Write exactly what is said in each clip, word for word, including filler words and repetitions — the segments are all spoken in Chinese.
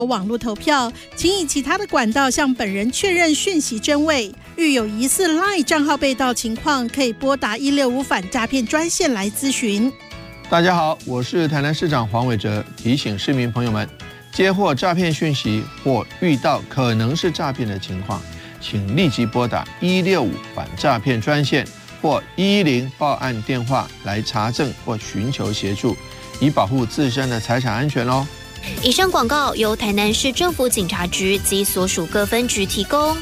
网络投票，请以其他的管道向本人确认讯息真伪。遇有疑似 LINE 账号被盗情况，可以拨打一六五反诈骗专线来咨询。 大家好，我是台南市长黄伟哲，提醒市民朋友们，接获诈骗讯息或遇到可能是诈骗的情况，请立即拨打一六五反诈骗专线或一一零报案电话来查证或寻求协助，以保护自身的财产安全哦。 以上广告由台南市政府警察局及所属各分局提供。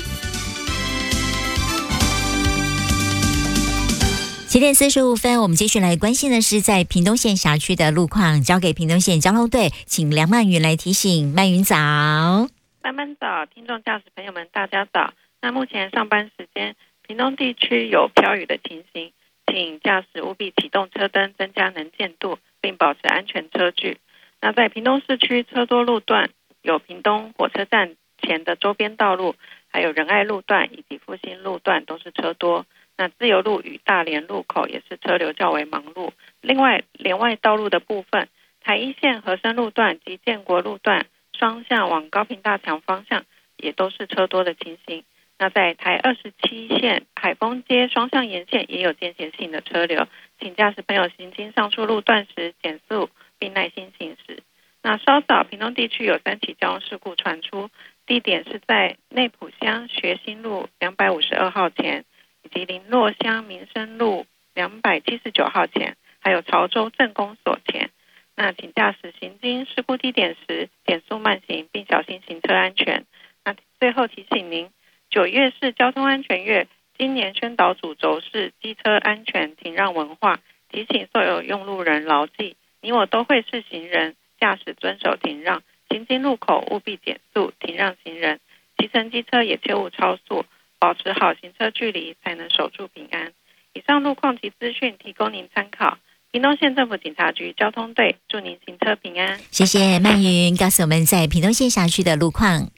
七点四十五分，我们继续来关心的是在屏东县辖区的路况，交给屏东县交通队，请梁曼云来提醒。曼云早。 班班早，听众驾驶朋友们大家早。那目前上班时间，屏东地区有飘雨的情形，请驾驶务必启动车灯，增加能见度，并保持安全车距。那在屏东市区车多路段，有屏东火车站前的周边道路，还有仁爱路段以及复兴路段都是车多。那自由路与大连路口也是车流较为忙碌。另外，连外道路的部分，台一线和生路段及建国路段双向往高屏大桥方向也都是车多的情形。那在台二十七线海丰街双向沿线也有间歇性的车流，请驾驶朋友行经上述路段时减速并耐心行驶。那稍早，屏东地区有三起交通事故传出，地点是在内埔乡学新路两百五十二号前，以及林洛乡民生路两百七十九号前，还有潮州镇公所前。那请驾驶行经事故地点时减速慢行，并小心行车安全。那最后提醒您，九月是交通安全月，今年宣导主轴是机车安全停让文化，提醒所有用路人牢记，你我都会是行人，驾驶遵守停让，行经路口务必减速停让行人，骑乘机车也切勿超速，保持好行车距离，才能守住平安。以上路况及资讯提供您参考。屏东县政府警察局交通队祝您行车平安。 谢谢曼云告诉我们在屏东县辖区的路况。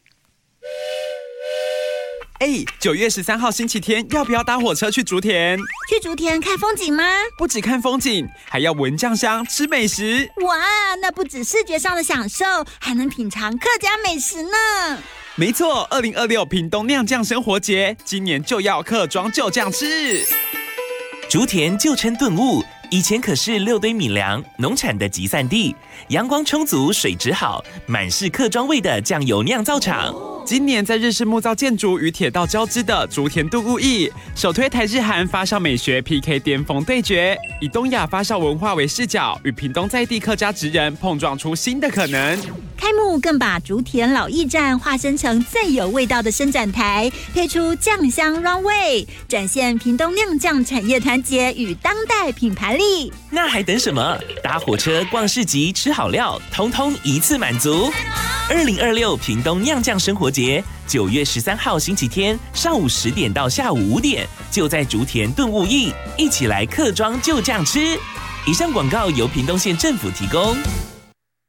哎，九月十三号星期天，要不要搭火车去竹田？ 去竹田看风景吗？ 不只看风景，还要闻酱香、吃美食。 哇，那不止视觉上的享受，还能品尝客家美食呢。 没错，二零二六屏东酿酱生活节，今年就要客庄就酱吃。 竹田旧称顿悟，以前可是六堆米粮农产的集散地，阳光充足，水质好，满是客庄味的酱油酿造厂。 今年在日式木造建筑与铁道交织的竹田顿悟驿，首推台日韩发酵美学 P K 巅峰对决，以东亚发酵文化为视角，与屏东在地客家职人碰撞出新的可能。 开幕更把竹田老驿站化身成最有味道的伸展台，配出酱香 runway， 展现屏东酿酱产业团结与当代品牌力。 那还等什么？搭火车、逛市集、吃好料，通通一次满足。二零二六屏东酿酱生活节，九月十三号星期天上午十点到下午五点，就在竹田顿悟驿，一起来客庄就酱吃。以上广告由屏东县政府提供。